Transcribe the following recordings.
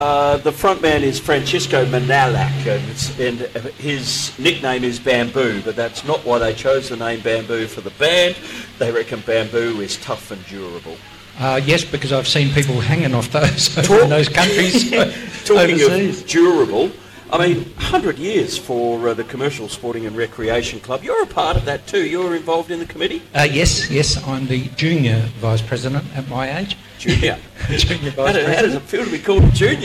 The front man is Francisco Manalac, and his nickname is Bamboo, but that's not why they chose the name Bamboo for the band. They reckon bamboo is tough and durable. Yes, because I've seen people hanging off those in those countries. Talking overseas. of durable, I mean, 100 years for the Commercial Sporting and Recreation Club. You're a part of that too. You're involved in the committee? Yes. I'm the junior vice president at my age. Junior? Junior vice president. How does it feel to be called a junior?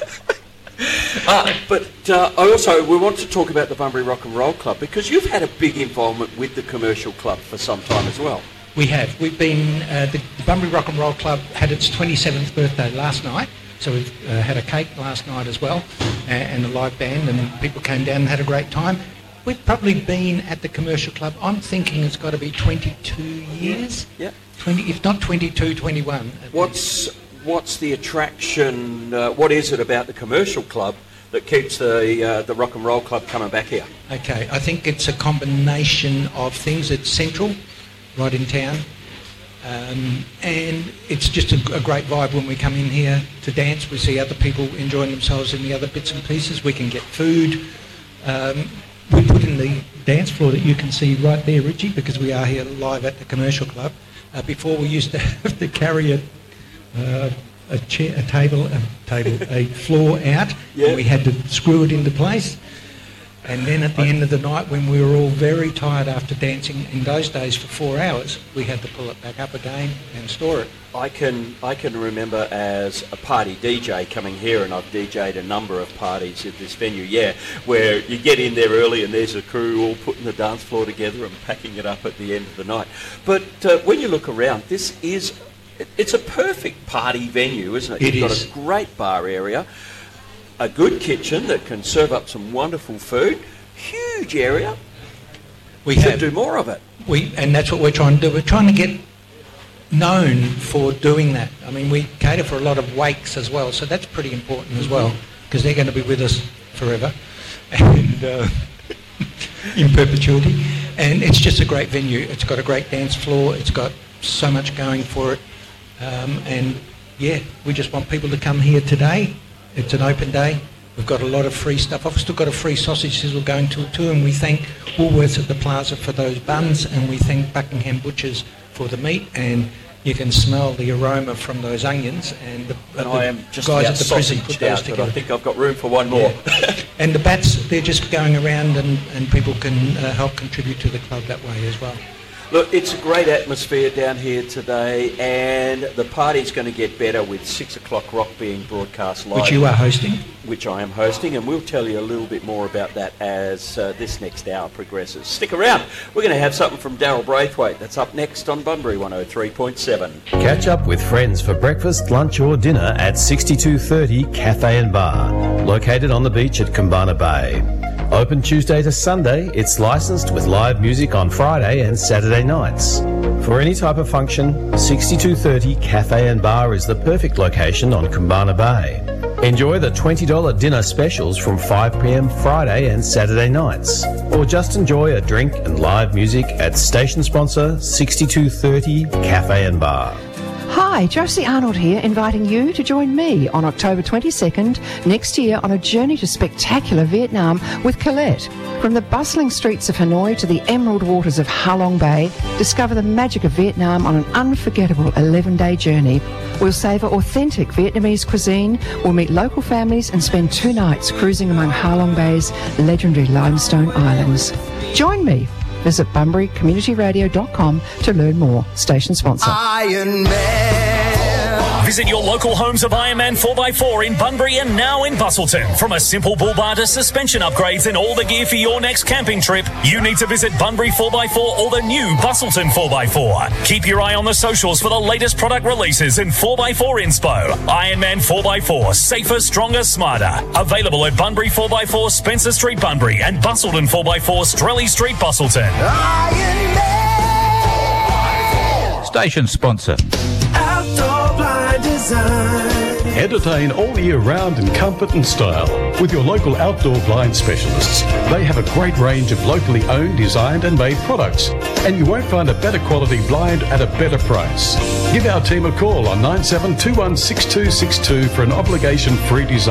We want to talk about the Bunbury Rock and Roll Club, because you've had a big involvement with the commercial club for some time as well. We have. We've been, the Bunbury Rock and Roll Club had its 27th birthday last night, so we've had a cake last night as well, and a live band, and people came down and had a great time. We've probably been at the commercial club, I'm thinking it's got to be 22 years? Yeah. 20, if not 22, 21. What's the attraction, what is it about the commercial club that keeps the Rock and Roll Club coming back here? Okay, I think it's a combination of things. It's central, right in town, and it's just a great vibe when we come in here to dance. We see other people enjoying themselves in the other bits and pieces. We can get food. We put in the dance floor that you can see right there, Richie, because we are here live at the commercial club. Before we used to have to carry a floor out, yeah. And we had to screw it into place. And then at the end of the night, when we were all very tired after dancing in those days for 4 hours, we had to pull it back up again and store it. I can remember as a party DJ coming here, and I've DJ'd a number of parties at this venue, where you get in there early and there's a crew all putting the dance floor together and packing it up at the end of the night. But when you look around, it's a perfect party venue, isn't it? You've got a great bar area, a good kitchen that can serve up some wonderful food, huge area. We should do more of it. And that's what we're trying to do. We're trying to get known for doing that. I mean, we cater for a lot of wakes as well, so that's pretty important as well, because they're going to be with us forever and in perpetuity. And it's just a great venue. It's got a great dance floor. It's got so much going for it. We just want people to come here today. It's an open day. We've got a lot of free stuff. I've still got a free sausage sizzle going till 2, and we thank Woolworths at the Plaza for those buns, and we thank Buckingham Butchers for the meat, and you can smell the aroma from those onions, and I am just guys at the prison put those together. I think I've got room for one more. Yeah. And the bats, they're just going around, and people can help contribute to the club that way as well. Look, it's a great atmosphere down here today, and the party's going to get better with 6 o'clock rock being broadcast live. Which you are hosting. Which I am hosting, and we'll tell you a little bit more about that as this next hour progresses. Stick around. We're going to have something from Daryl Braithwaite. That's up next on Bunbury 103.7. Catch up with friends for breakfast, lunch or dinner at 6230 Cafe and Bar, located on the beach at Kumbana Bay. Open Tuesday to Sunday, it's licensed with live music on Friday and Saturday nights. For any type of function, 6230 Cafe and Bar is the perfect location on Kumbana Bay. Enjoy the $20 dinner specials from 5 p.m. Friday and Saturday nights. Or just enjoy a drink and live music at station sponsor 6230 Cafe and Bar. Hi, Josie Arnold here, inviting you to join me on October 22nd next year on a journey to spectacular Vietnam with Colette. From the bustling streets of Hanoi to the emerald waters of Ha Long Bay, discover the magic of Vietnam on an unforgettable 11-day journey. We'll savour authentic Vietnamese cuisine, we'll meet local families and spend 2 nights cruising among Ha Long Bay's legendary limestone islands. Join me. Visit bunburycommunityradio.com to learn more. Station sponsor. Iron Man. Visit your local homes of Ironman 4x4 in Bunbury and now in Busselton. From a simple bull bar to suspension upgrades and all the gear for your next camping trip, you need to visit Bunbury 4x4 or the new Busselton 4x4. Keep your eye on the socials for the latest product releases and 4x4 inspo. Ironman 4x4, safer, stronger, smarter. Available at Bunbury 4x4 Spencer Street, Bunbury and Busselton 4x4 Strelly Street, Busselton. Iron Man. Station sponsor. Outdoor Blind Design. Entertain all year round in comfort and style with your local outdoor blind specialists. They have a great range of locally owned, designed and made products, and you won't find a better quality blind at a better price. Give our team a call on 97216262 for an obligation-free design.